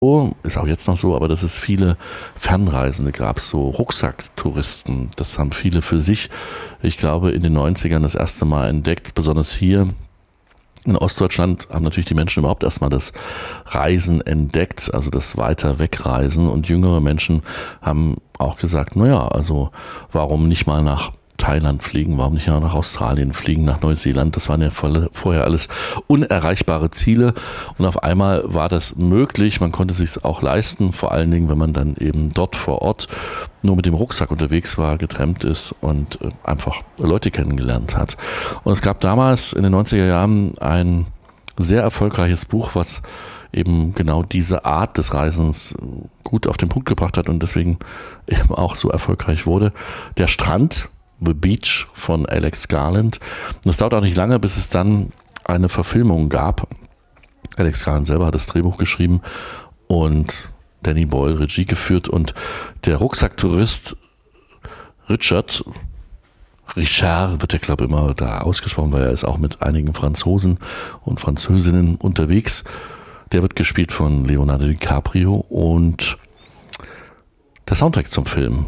ist auch jetzt noch so, aber dass es viele Fernreisende gab, so Rucksacktouristen. Das haben viele für sich, ich glaube, in den 90ern das erste Mal entdeckt. Besonders hier in Ostdeutschland haben natürlich die Menschen überhaupt erstmal das Reisen entdeckt, also das weiter wegreisen. Und jüngere Menschen haben auch gesagt, naja, also warum nicht mal nach Thailand fliegen, warum nicht nach Australien fliegen, nach Neuseeland, das waren ja vorher alles unerreichbare Ziele und auf einmal war das möglich, man konnte es sich auch leisten, vor allen Dingen, wenn man dann eben dort vor Ort nur mit dem Rucksack unterwegs war, getrennt ist und einfach Leute kennengelernt hat. Und es gab damals in den 90er Jahren ein sehr erfolgreiches Buch, was eben genau diese Art des Reisens gut auf den Punkt gebracht hat und deswegen eben auch so erfolgreich wurde. Der Strand, The Beach von Alex Garland. Und es dauert auch nicht lange, bis es dann eine Verfilmung gab. Alex Garland selber hat das Drehbuch geschrieben und Danny Boyle Regie geführt und der Rucksacktourist Richard wird der glaube ich immer da ausgesprochen, weil er ist auch mit einigen Franzosen und Französinnen unterwegs. Der wird gespielt von Leonardo DiCaprio und der Soundtrack zum Film,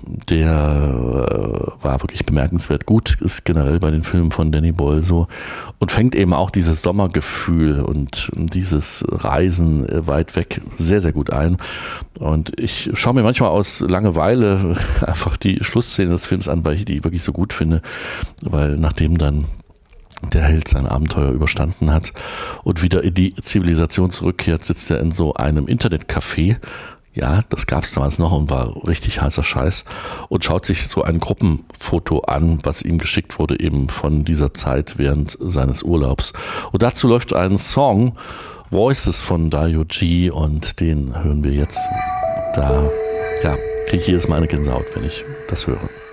der war wirklich bemerkenswert gut, ist generell bei den Filmen von Danny Boyle so und fängt eben auch dieses Sommergefühl und dieses Reisen weit weg sehr, sehr gut ein. Und ich schaue mir manchmal aus Langeweile einfach die Schlussszene des Films an, weil ich die wirklich so gut finde, weil nachdem dann der Held sein Abenteuer überstanden hat und wieder in die Zivilisation zurückkehrt, sitzt er in so einem Internetcafé. Ja, das gab es damals noch und war richtig heißer Scheiß und schaut sich so ein Gruppenfoto an, was ihm geschickt wurde eben von dieser Zeit während seines Urlaubs. Und dazu läuft ein Song, Voices von Dario G und den hören wir jetzt. Da kriege ich jedes Mal eine Gänsehaut, wenn ich das höre.